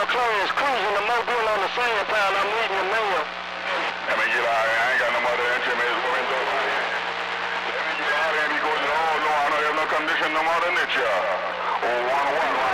class, cruising to Mobile on the sand pile. I'm reading the mail. Let me get out of here. I ain't got no mother entry. Let me get out of here because, oh, no, I don't have no condition no more than it, yeah. Oh, 1-1.